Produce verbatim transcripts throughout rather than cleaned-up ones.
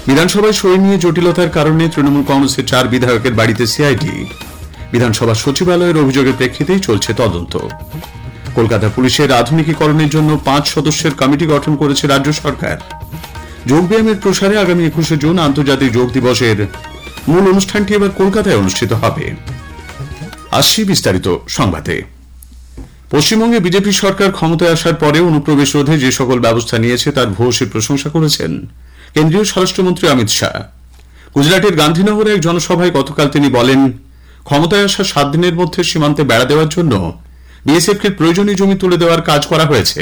বিধানসভায় সই নিয়ে জটিলতার কারণে তৃণমূল কংগ্রেসের চার বিধায়কের বাড়িতে সিআইডি। বিধানসভা সচিবালয়ের অভিযোগের প্রেক্ষিতেই চলছে তদন্ত। কলকাতা পুলিশের আধুনিকীকরণের জন্য পাঁচ সদস্যের কমিটি গঠন করেছে রাজ্য সরকার। যোগব্যায়ামের প্রসারে আগামী একুশে জুন আন্তর্জাতিক যোগ দিবসের মূল অনুষ্ঠানটি এবার কলকাতায় অনুষ্ঠিত হবে। আসছি বিস্তারিত সংবাদে। পশ্চিমবঙ্গে বিজেপি সরকার ক্ষমতায় আসার পরে অনুপ্রবেশ রোধে যে সকল ব্যবস্থা নিয়েছে তার ভূয়সী প্রশংসা করেছেন কেন্দ্রীয় স্বরাষ্ট্রমন্ত্রী অমিত শাহ। গুজরাটের গান্ধীনগরে এক জনসভায় গতকাল তিনি বলেন, ক্ষমতায় আসার সাত দিনের মধ্যে সীমান্তে বেড়া দেওয়ার জন্য বিএসএফ কে প্রয়োজনীয় জমি তুলে দেওয়ার কাজ করা হয়েছে।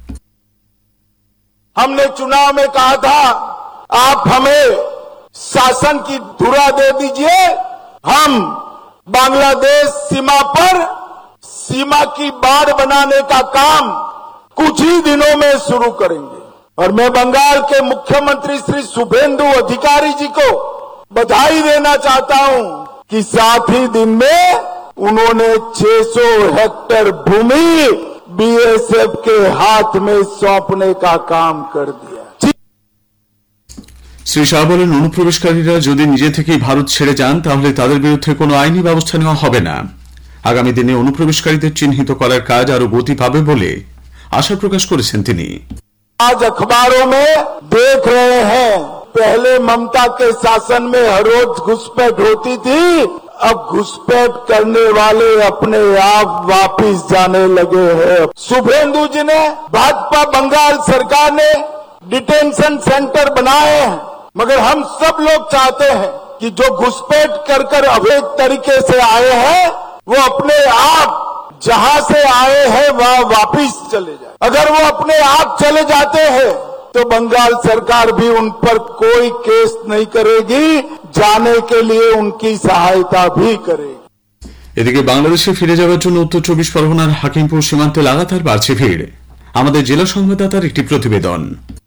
हमने चुनाव में कहा था, आप हमें शासन की धुरा दे दीजिए, हम बांग्लादेश सीमा पर सीमा की बाड़ बनाने का काम कुछ ही दिनों में शुरू करेंगे। और मैं बंगाल के मुख्यमंत्री श्री शुभेंदु अधिकारी जी को बधाई देना चाहता हूं कि सात ही दिन में उन्होंने छह सौ हेक्टेयर भूमि बीएसएफ के हाथ में सौंपने का काम कर दिया। শ্রী শাহ বলেন, অনুপ্রবেশকারীরা যদি নিজে থেকেই ভারত ছেড়ে যান তাহলে তাদের বিরুদ্ধে কোনো আইনি ব্যবস্থা নেওয়া হবে না। আগামী দিনে অনুপ্রবেশকারীদের চিহ্নিত করার কাজ আরো গতি পাবে বলে আশা প্রকাশ করেছেন তিনি। आज अखबारों में देख रहे हैं, पहले ममता के शासन में हर रोज घुसपैठ होती थी, अब घुसपैठ करने वाले अपने आप वापिस जाने लगे हैं। शुभेंदु जी ने, भाजपा बंगाल सरकार ने डिटेंशन सेंटर बनाए हैं, मगर हम सब लोग चाहते हैं कि जो घुसपैठ कर कर अवैध तरीके से आए हैं वो अपने आप जहां से आए हैं वहां वापिस चले जाए। अगर वो अपने आप चले जाते हैं तो बंगाल सरकार भी उन पर कोई केस नहीं करेगी, जाने के लिए उनकी सहायता भी करेगी। এদিকে বাংলাদেশে ফিরে যাওয়ার জন্য উত্তর চব্বিশ পরগনার হাকিমপুর সীমান্তে লাগাতার বাড়ছে ভিড়। আমাদের জেলা সংবাদদাতার একটি প্রতিবেদন।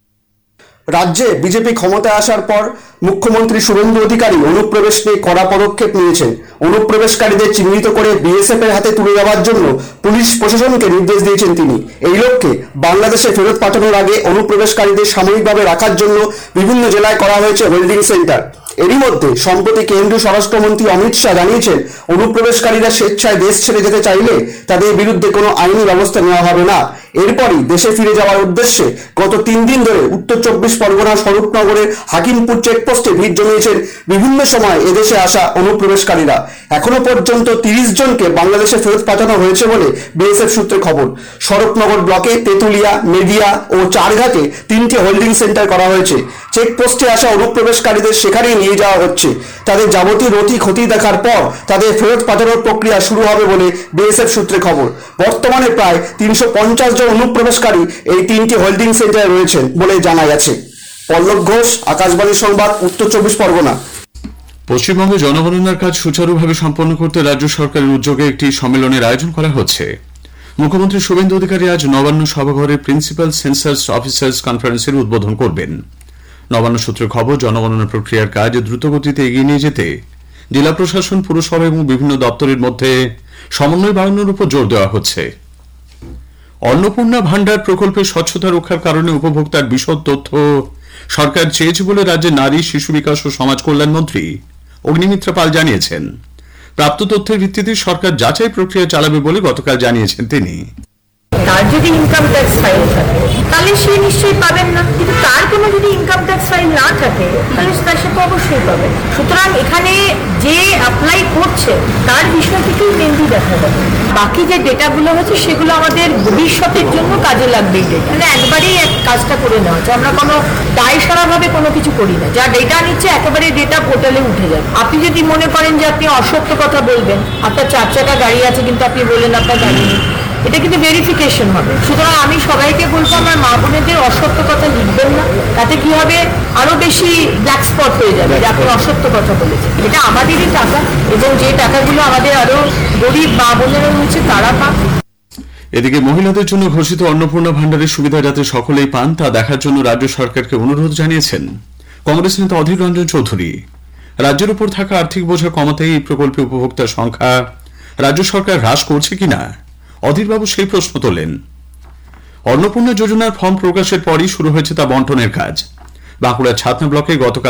রাজ্যে বিজেপি ক্ষমতায় আসার পর মুখ্যমন্ত্রী শুভেন্দু অধিকারী অনুপ্রবেশ নিয়ে কড়া পদক্ষেপ নিয়েছেন। অনুপ্রবেশকারীদের চিহ্নিত করে বিএসএফ এর হাতে তুলে দেওয়ার জন্য পুলিশ প্রশাসনকে নির্দেশ দিয়েছেন তিনি। এই লক্ষ্যে বাংলাদেশে ফেরত পাঠানোর আগে অনুপ্রবেশকারীদের সাময়িকভাবে রাখার জন্য বিভিন্ন জেলায় করা হয়েছে হোল্ডিং সেন্টার। এরই মধ্যে সম্প্রতি কেন্দ্রীয় স্বরাষ্ট্রমন্ত্রী অমিত শাহ জানিয়েছেন, অনুপ্রবেশকারীরা স্বেচ্ছায় দেশ ছেড়ে যেতে চাইলে তাদের বিরুদ্ধে কোনো আইনি ব্যবস্থা নেওয়া হবে না। এরপরই দেশে ফিরে যাওয়ার উদ্দেশ্যে গত তিন দিন ধরে উত্তর চব্বিশ পরগনার স্বরূপনগরের হাকিমপুর চেকপোস্টে ভিড় জমিয়েছেন বিভিন্ন সময় এদেশে আসা অনুপ্রবেশকারীরা। এখনো পর্যন্ত তিরিশ জনকে বাংলাদেশে ফেরত পাঠানো হয়েছে বলে বিএসএফ সূত্রে খবর। স্বরূপনগর ব্লকে তেতুলিয়া, মেদিয়া ও চারঘাটে তিনটি হোল্ডিং সেন্টার করা হয়েছে। চেকপোস্টে আসা অনুপ্রবেশকারীদের সেখানেই নিয়ে যাওয়া হচ্ছে। তাদের যাবতীয় নথি খতিয়ে দেখার পর তাদের ফেরত পাঠানোর প্রক্রিয়া শুরু হবে বলে বিএসএফ সূত্রে খবর। বর্তমানে প্রায় তিনশো পঞ্চাশ জন অনুপ্রবেশকারী এই তিনটি হোল্ডিং সেন্টারে রয়েছেন বলে জানা গেছে। পল্লব ঘোষ, আকাশবাণী সংবাদ, উত্তর চব্বিশ পরগনা। পশ্চিমবঙ্গে জনগণনার কাজ সুচারুভাবে সম্পন্ন করতে রাজ্য সরকারের উদ্যোগে একটি সম্মেলনের আয়োজন করা হচ্ছে। মুখ্যমন্ত্রী শুভেন্দু অধিকারী আজ নবান্ন সভাঘরে প্রিন্সিপাল সেন্সাস অফিসার্স কনফারেন্সের উদ্বোধন করবেন। নবান্ন সূত্রের খবর, জনগণনা প্রক্রিয়ার কাজ দ্রুতগতিতে এগিয়ে নিয়ে যেতে জেলা প্রশাসন, পুরসভা এবং বিভিন্ন দপ্তরের মধ্যে সমন্বয় বাড়ানোর উপর জোর দেওয়া হচ্ছে। অন্নপূর্ণা ভান্ডার প্রকল্পে স্বচ্ছতা রক্ষার কারণে উপভোক্তার বিশদ তথ্য সরকার চেয়েছে বলে রাজ্যের নারী, শিশু বিকাশ ও সমাজ কল্যাণ মন্ত্রী অগ্নিমিত্রা পাল জানিয়েছেন। প্রাপ্ত তথ্যের ভিত্তিতে সরকার যাচাই প্রক্রিয়া চালাবে বলে গতকাল জানিয়েছেন তিনি। তার যদি ইনকাম ট্যাক্স ফাইল থাকে তাহলে সে নিশ্চয়ই পাবেন না, কিন্তু তার কোনো যদি ইনকাম ট্যাক্স ফাইল না থাকে তাহলে তার সে তো অবশ্যই পাবে। সুতরাং এখানে যে অ্যাপ্লাই করছে তার বিষয়টিকেই মেনলি দেখা যাবে। বাকি যে ডেটাগুলো হচ্ছে সেগুলো আমাদের ভবিষ্যতের জন্য কাজে লাগবে। এই ডেটা মানে একবারেই এক কাজটা করে নেওয়া হচ্ছে, আমরা কোনো দায় সারাভাবে কোনো কিছু করি না। যা ডেটা নিচ্ছে একেবারে ডেটা পোর্টালে উঠে যাবে। আপনি যদি মনে করেন যে আপনি অসত্য কথা বলবেন, আপনার চার চাকা গাড়ি আছে কিন্তু আপনি বললেন আপনার গাড়ি নেই, এটা কিন্তু ভেরিফিকেশন হবে। সুতরাং আমি সবাইকে বলবো, আমার মা বোনেদের অসত্য কথা লিখবেন না, তাতে কি হবে আরো বেশি ব্ল্যাক স্পট হয়ে যাবে যে আপনি অসত্য কথা বলেছেন। এটা আমাদেরই টাকা এবং যে টাকাগুলো আমাদের আরো গরিব মা বোনেরা রয়েছে তারা পান। এদিকে মহিলাদের জন্য ঘোষিত অন্নপূর্ণা ভান্ডারের সুবিধা যাতে সকলেই পান তা দেখার জন্য রাজ্য সরকারকে অনুরোধ জানিয়েছেন কংগ্রেস নেতা অধীর রঞ্জন চৌধুরী। রাজ্যের উপর থাকা আর্থিক বোঝা কমাতে এই প্রকল্পে উপভোক্তার সংখ্যা রাজ্য সরকার হ্রাস করছে কিনা অধীরবাবু সেই প্রশ্ন তোলেন। অন্নপূর্ণা যোজনার ফর্ম প্রকাশের পরই শুরু হয়েছে তা বন্টনের কাজ। বাঁকুড়ার ছাতনা ব্লকে গতকাল